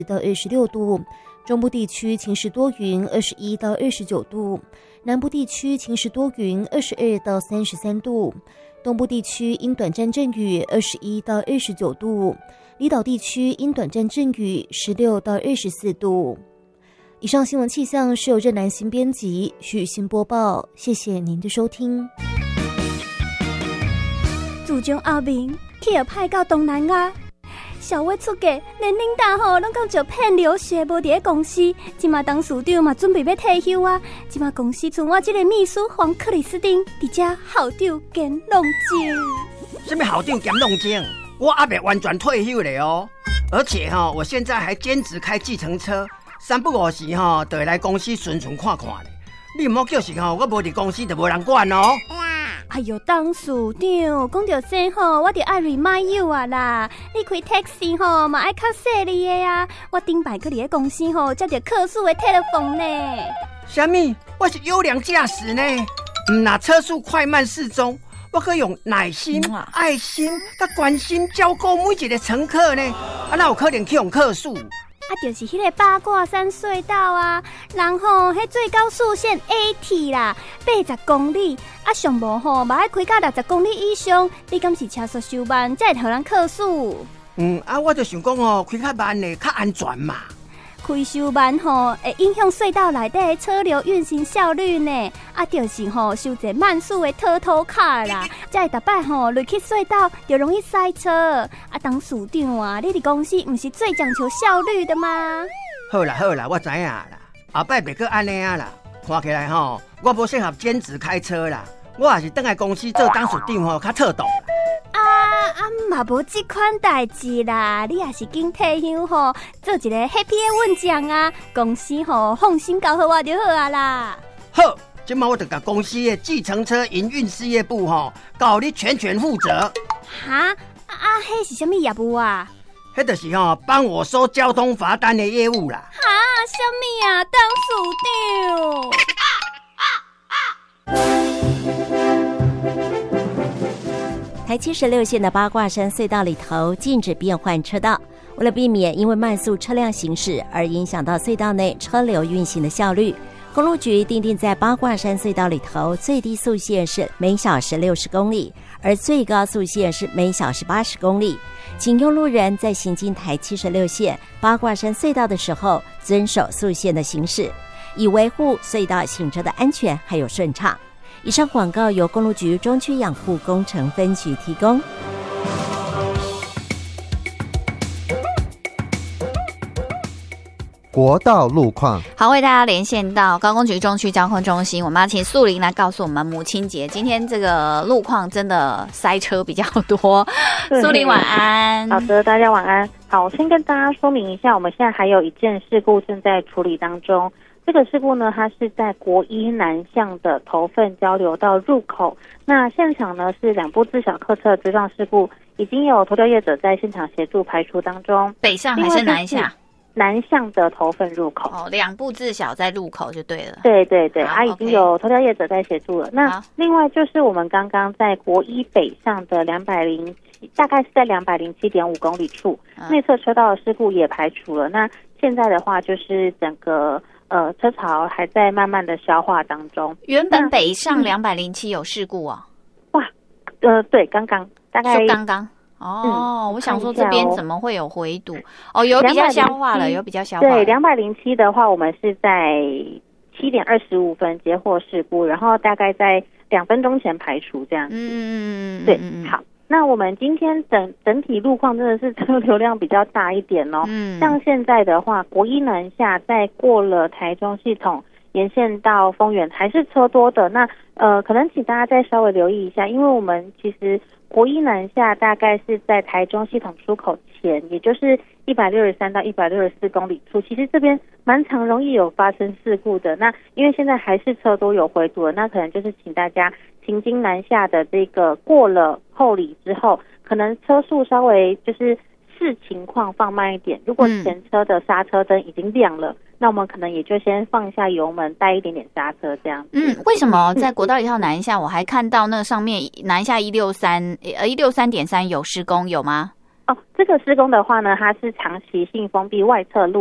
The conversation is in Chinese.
到26度，中部地区晴时多云21到29度，南部地区晴时多云22到33度，东部地区因短暂阵雨21到29度，离岛地区因短暂阵雨16到24度。以上新闻气象是由热南新编辑，徐雨欣播报，谢谢您的收听。 自从阿明去了派到东南亚，小薇出嫁，连领导拢讲就骗流血，无伫咧公司。今嘛董事长嘛准备要退休啊，今嘛公司剩我这个秘书黄克里斯汀，伫遮校长兼弄精。 什么校长兼弄精？我还没完全退休了哦，而且我现在还兼职开计程车。三不五时就会来公司顺顺看看咧。你唔好叫是我无伫公司就无人管哦。 哎呦，董事长，讲到这我就爱 remind you 啊啦。你开 taxi 嘛爱较细腻的啊。我顶摆去你的公司接到客诉的 telephone 呢。 什么？我是优良驾驶呢，唔拿车速快慢适中，我可以用耐心、爱心、甲关心照顾每一个乘客呢。哪有可能去用客诉？ 就是迄个八卦山隧道啊，然后迄最高速限 80啦，80公里，上无嘛爱开到60公里以上，你敢是车速收慢，才会互人客诉？ 我就想讲开较慢的较安全嘛。 开收慢会影响隧道内底车流运行效率呢。就是收一慢速的拖卡啦，才会逐摆入去隧道就容易塞车。董事长啊，你伫公司不是最讲求效率的吗？ 好啦，我知影啦，后摆别个安尼啊啦。看起来我无适合兼职开车啦，我也是回来公司做董事长较妥当。 嘛无这款代志啦，你也是紧退休做一个 happy 的稳将啊，公司放心交给我就好啊啦。 好，今晚我就甲公司的计程车营运事业部交你全权负责。 哈迄是什么业务啊？ 迄就是帮我收交通罚单的业务啦。 哈，什么啊，董事长？ 台76线的八卦山隧道里头禁止变换车道，为了避免因为慢速车辆行驶而影响到隧道内车流运行的效率，公路局订定在八卦山隧道里头最低速限是每小时60公里，而最高速限是每小时80公里。请用路人在行经台76线八卦山隧道的时候遵守速限的行驶，以维护隧道行车的安全还有顺畅。以上广告由公路局中区养护工程分局提供。 国道路况， 好，为大家连线到高工局中区交通中心，我们要请素玲来告诉我们母亲节今天这个路况真的塞车比较多。素玲晚安。 好的，大家晚安。好，我先跟大家说明一下，我们现在还有一件事故正在处理当中。这个事故呢，它是在国一南向的头份交流道入口。那现场呢是2部自小客车追撞事故，已经有拖吊业者在现场协助排除当中。 北上还是南下？ 南向的头份入口。 2部自小在入口就对了。 对，已经有拖吊业者在协助了。那另外就是我们刚刚在国一北上的207，大概是在207.5公里处，内侧车道的事故也排除了。那现在的话就是整个车潮还在慢慢的消化当中。 原本北上207有事故啊？ 哇，对，刚刚大概刚刚我想说这边怎么会有回堵？有比较消化了，有比较消化了。 对，207的话，我们是在7点25分接获事故，然后大概在2分钟前排除这样子。对，好。那我们今天整体路况真的是车流量比较大一点哦。像现在的话，国一南下在过了台中系统沿线到丰原还是车多的。那可能请大家再稍微留意一下，因为我们其实国一南下大概是在台中系统出口前，也就是163到164公里处，其实这边蛮常容易有发生事故的。那因为现在还是车多有回堵了，那可能就是请大家行经南下的这个过了后里之后，可能车速稍微就是视情况放慢一点。如果前车的刹车灯已经亮了，那我们可能也就先放下油门，带一点点刹车这样。 为什么在国道1号南下，我还看到那上面南下163.3有施工有吗？ 这个施工的话呢，它是长期性封闭外侧路